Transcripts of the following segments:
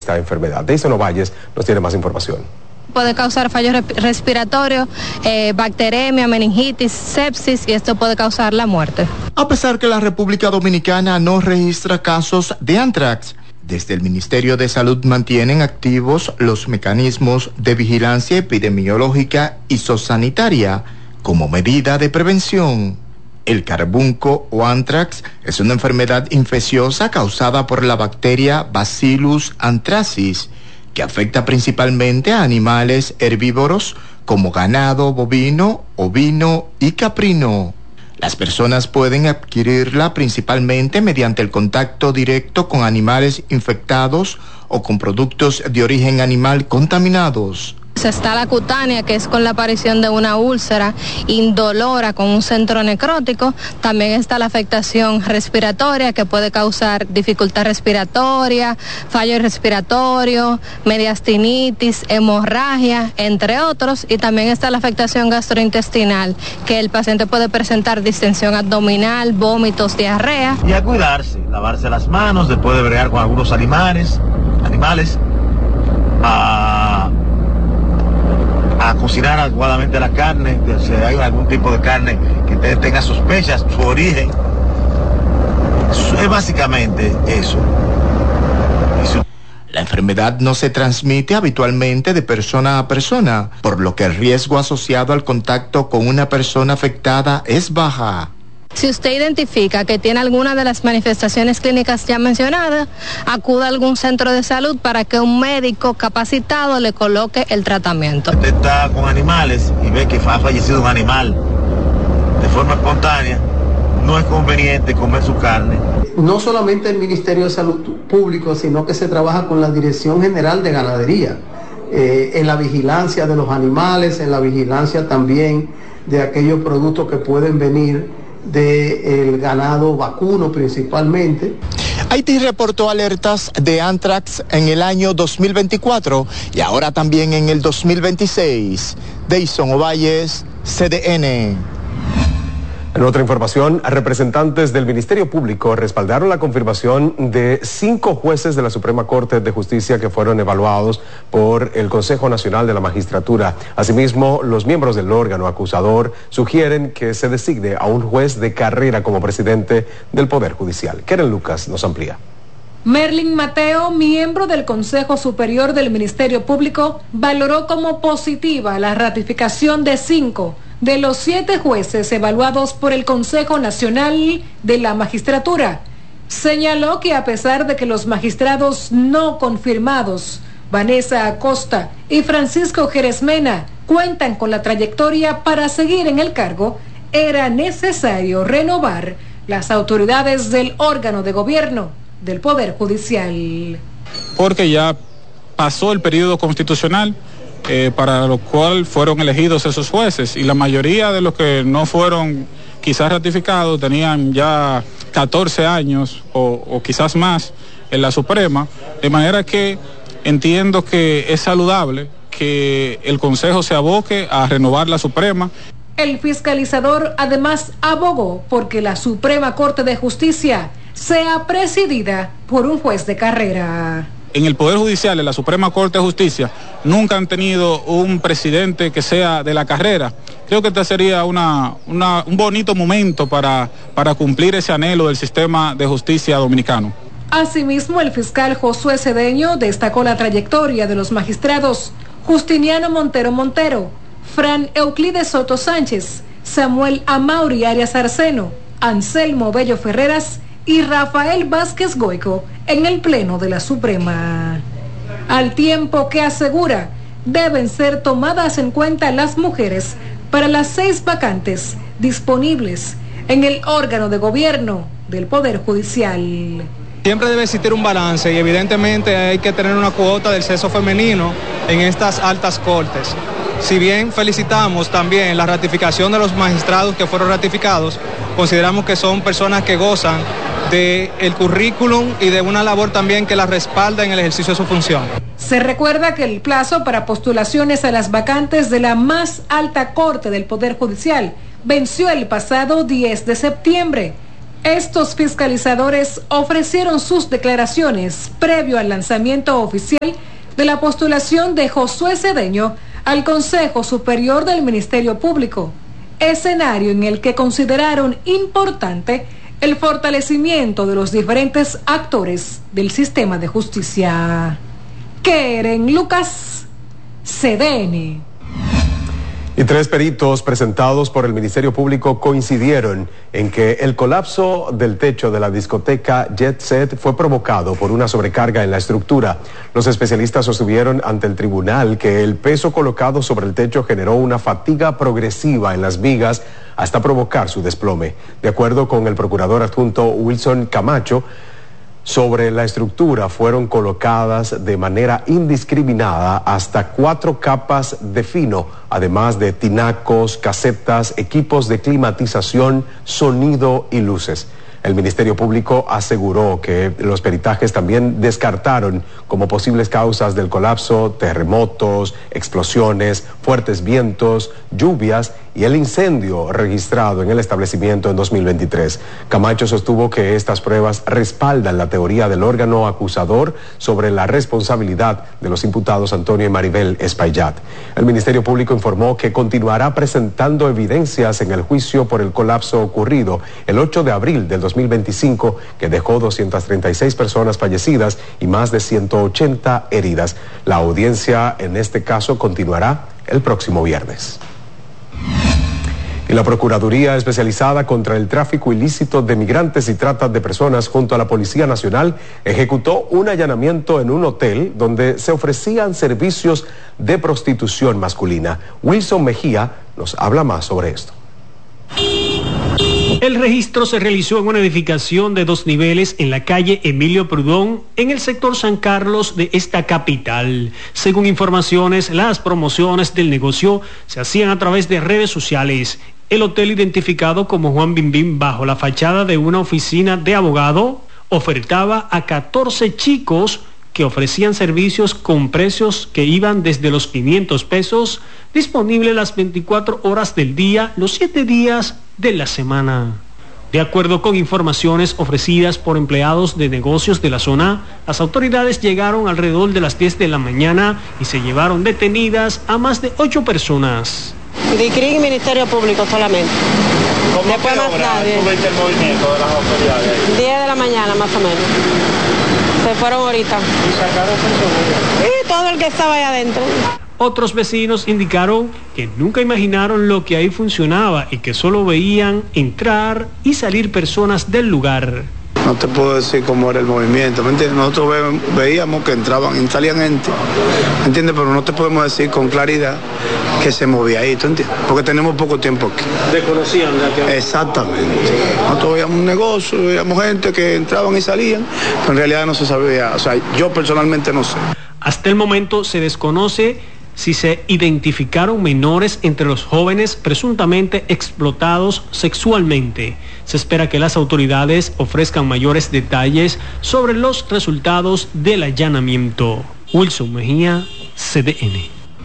esta enfermedad. Deison Ovalles nos tiene más información. Puede causar fallos respiratorios, bacteremia, meningitis, sepsis, y esto puede causar la muerte. A pesar que la República Dominicana no registra casos de anthrax, desde el Ministerio de Salud mantienen activos los mecanismos de vigilancia epidemiológica y zoosanitaria como medida de prevención. El carbunco o anthrax es una enfermedad infecciosa causada por la bacteria Bacillus anthracis, que afecta principalmente a animales herbívoros como ganado bovino, ovino y caprino. Las personas pueden adquirirla principalmente mediante el contacto directo con animales infectados o con productos de origen animal contaminados. Está la cutánea, que es con la aparición de una úlcera indolora con un centro necrótico. También está la afectación respiratoria, que puede causar dificultad respiratoria, fallo respiratorio, mediastinitis, hemorragia, entre otros. Y también está la afectación gastrointestinal, que el paciente puede presentar distensión abdominal, vómitos, diarrea. Y a cuidarse, lavarse las manos después de bregar con algunos animales, a cocinar adecuadamente la carne, si hay algún tipo de carne que tenga sospechas, su origen. Es básicamente eso. La enfermedad no se transmite habitualmente de persona a persona, por lo que el riesgo asociado al contacto con una persona afectada es baja. Si usted identifica que tiene alguna de las manifestaciones clínicas ya mencionadas, acuda a algún centro de salud para que un médico capacitado le coloque el tratamiento. Usted está con animales y ve que ha fallecido un animal de forma espontánea, no es conveniente comer su carne. No solamente el Ministerio de Salud Público, sino que se trabaja con la Dirección General de Ganadería, en la vigilancia de los animales, en la vigilancia también de aquellos productos que pueden venir del ganado vacuno principalmente. Haití reportó alertas de anthrax en el año 2024 y ahora también en el 2026. Deison Ovalles, CDN. En otra información, representantes del Ministerio Público respaldaron la confirmación de 5 jueces de la Suprema Corte de Justicia que fueron evaluados por el Consejo Nacional de la Magistratura. Asimismo, los miembros del órgano acusador sugieren que se designe a un juez de carrera como presidente del Poder Judicial. Keren Lucas nos amplía. Merlin Mateo, miembro del Consejo Superior del Ministerio Público, valoró como positiva la ratificación de 5 de los 7 jueces evaluados por el Consejo Nacional de la Magistratura. Señaló que a pesar de que los magistrados no confirmados, Vanessa Acosta y Francisco Jerez Mena, cuentan con la trayectoria para seguir en el cargo, era necesario renovar las autoridades del órgano de gobierno del Poder Judicial. Porque ya pasó el periodo constitucional para lo cual fueron elegidos esos jueces, y la mayoría de los que no fueron quizás ratificados tenían ya 14 años o quizás más en la Suprema, de manera que entiendo que es saludable que el Consejo se aboque a renovar la Suprema. El fiscalizador además abogó porque la Suprema Corte de Justicia sea presidida por un juez de carrera. En el Poder Judicial, en la Suprema Corte de Justicia, nunca han tenido un presidente que sea de la carrera. Creo que este sería un bonito momento para cumplir ese anhelo del sistema de justicia dominicano. Asimismo, el fiscal Josué Cedeño destacó la trayectoria de los magistrados Justiniano Montero, Fran Euclides Soto Sánchez, Samuel Amauri Arias Arseno, Anselmo Bello Ferreras y Rafael Vázquez Goico en el Pleno de la Suprema. Al tiempo que asegura deben ser tomadas en cuenta las mujeres para las 6 vacantes disponibles en el órgano de gobierno del Poder Judicial. Siempre debe existir un balance y evidentemente hay que tener una cuota del sexo femenino en estas altas cortes. Si bien felicitamos también la ratificación de los magistrados que fueron ratificados, consideramos que son personas que gozan del currículum y de una labor también que las respalda en el ejercicio de su función. Se recuerda que el plazo para postulaciones a las vacantes de la más alta corte del Poder Judicial venció el pasado 10 de septiembre. Estos fiscalizadores ofrecieron sus declaraciones previo al lanzamiento oficial de la postulación de Josué Cedeño al Consejo Superior del Ministerio Público, escenario en el que consideraron importante el fortalecimiento de los diferentes actores del sistema de justicia. Keren Lucas, CDN. Y 3 peritos presentados por el Ministerio Público coincidieron en que el colapso del techo de la discoteca Jet Set fue provocado por una sobrecarga en la estructura. Los especialistas sostuvieron ante el tribunal que el peso colocado sobre el techo generó una fatiga progresiva en las vigas hasta provocar su desplome. De acuerdo con el procurador adjunto Wilson Camacho, sobre la estructura fueron colocadas de manera indiscriminada hasta 4 capas de fino, además de tinacos, casetas, equipos de climatización, sonido y luces. El Ministerio Público aseguró que los peritajes también descartaron como posibles causas del colapso terremotos, explosiones, fuertes vientos, lluvias y el incendio registrado en el establecimiento en 2023. Camacho sostuvo que estas pruebas respaldan la teoría del órgano acusador sobre la responsabilidad de los imputados Antonio y Maribel Espaillat. El Ministerio Público informó que continuará presentando evidencias en el juicio por el colapso ocurrido el 8 de abril del 2025, que dejó 236 personas fallecidas y más de 180 heridas. La audiencia en este caso continuará el próximo viernes. Y la Procuraduría Especializada contra el Tráfico Ilícito de Migrantes y Trata de Personas junto a la Policía Nacional ejecutó un allanamiento en un hotel donde se ofrecían servicios de prostitución masculina. Wilson Mejía nos habla más sobre esto. El registro se realizó en una edificación de 2 niveles en la calle Emilio Prudón, en el sector San Carlos de esta capital. Según informaciones, las promociones del negocio se hacían a través de redes sociales. El hotel, identificado como Juan Bimbim bajo la fachada de una oficina de abogado, ofertaba a 14 chicos que ofrecían servicios con precios que iban desde los 500 pesos, disponible las 24 horas del día, los 7 días de la semana. De acuerdo con informaciones ofrecidas por empleados de negocios de la zona, las autoridades llegaron alrededor de las 10 de la mañana y se llevaron detenidas a más de 8 personas. DICRIN y Ministerio Público solamente. Después más nadie. ¿Cómo viste el movimiento de las autoridades? 10 de la mañana más o menos. Se fueron ahorita. ¿Y sacaron personas? Y todo el que estaba ahí adentro. Otros vecinos indicaron que nunca imaginaron lo que ahí funcionaba y que solo veían entrar y salir personas del lugar. No te puedo decir cómo era el movimiento, ¿me entiendes? Nosotros veíamos que entraban y salían gente, ¿me entiendes? Pero no te podemos decir con claridad que se movía ahí, ¿tú entiendes? Porque tenemos poco tiempo aquí. ¿Desconocían de aquí? Exactamente. Nosotros veíamos un negocio, veíamos gente que entraban y salían, pero en realidad no se sabía, o sea, yo personalmente no sé. Hasta el momento se desconoce si se identificaron menores entre los jóvenes presuntamente explotados sexualmente. Se espera que las autoridades ofrezcan mayores detalles sobre los resultados del allanamiento. Wilson Mejía, CDN.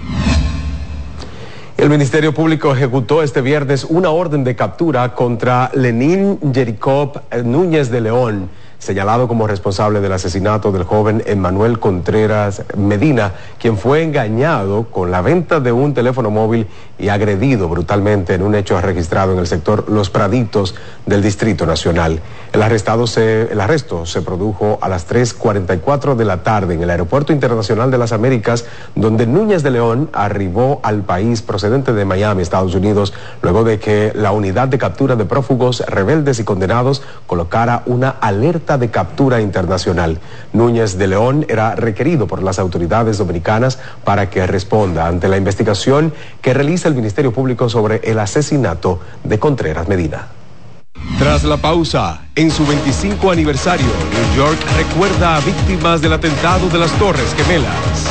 El Ministerio Público ejecutó este viernes una orden de captura contra Lenín Jericó Núñez de León, señalado como responsable del asesinato del joven Emmanuel Contreras Medina, quien fue engañado con la venta de un teléfono móvil y agredido brutalmente en un hecho registrado en el sector Los Praditos del Distrito Nacional. El arresto se produjo a las 3:44 de la tarde en el Aeropuerto Internacional de las Américas, donde Núñez de León arribó al país procedente de Miami, Estados Unidos, luego de que la unidad de captura de prófugos rebeldes y condenados colocara una alerta de captura internacional. Núñez de León era requerido por las autoridades dominicanas para que responda ante la investigación que realiza el Ministerio Público sobre el asesinato de Contreras Medina. Tras la pausa, en su 25 aniversario, New York recuerda a víctimas del atentado de las Torres Gemelas.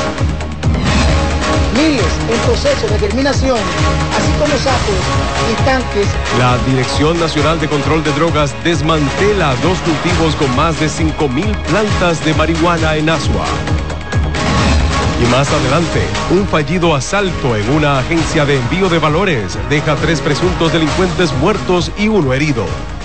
Miles en proceso de terminación, así como sacos y tanques. La Dirección Nacional de Control de Drogas desmantela 2 cultivos con más de 5,000 plantas de marihuana en Asua. Y más adelante, un fallido asalto en una agencia de envío de valores deja 3 presuntos delincuentes muertos y 1 herido.